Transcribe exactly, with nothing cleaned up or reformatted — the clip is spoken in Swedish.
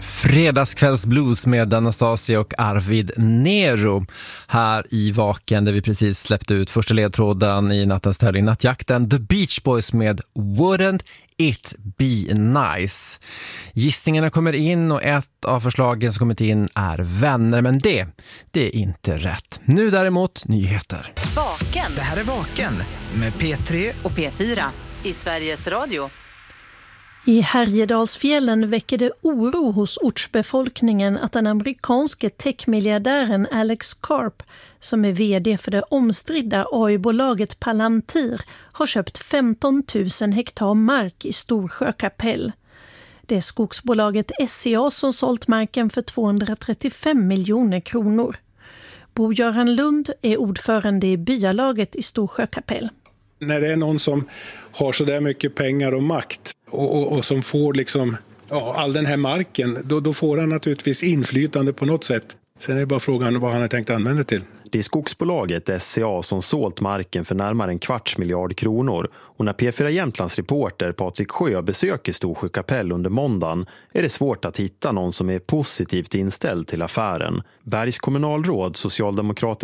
Fredagskvällsblues med Anastasia och Arvid Nero här i Vaken, där vi precis släppte ut första ledtråden i nattens tävling Nattjakten. The Beach Boys med Wouldn't It Be Nice. Gissningarna kommer in och ett av förslagen som kommit in är Vänner, men det, det är inte rätt. Nu däremot nyheter. Vaken. Det här är Vaken med P tre och P fyra i Sveriges Radio. I Härjedalsfjällen väcker det oro hos ortsbefolkningen att den amerikanske techmiljardären Alex Karp, som är vd för det omstridda A I-bolaget Palantir, har köpt femton tusen hektar mark i Storsjökapell. Det är skogsbolaget S C A som sålt marken för tvåhundratrettiofem miljoner kronor. Bo-Göran Lund är ordförande i byalaget i Storsjökapell. När det är någon som har så där mycket pengar och makt och, och, och som får liksom, ja, all den här marken, då, då får han naturligtvis inflytande på något sätt. Sen är det bara frågan vad han har tänkt använda till. Det är skogsbolaget S C A som sålt marken för närmare en kvarts miljard kronor. Och när P fyra Jämtlands reporter Patrik Sjö besöker Storsjökapell under måndagen är det svårt att hitta någon som är positivt inställd till affären. Bergs kommunalråd, Socialdemokraterna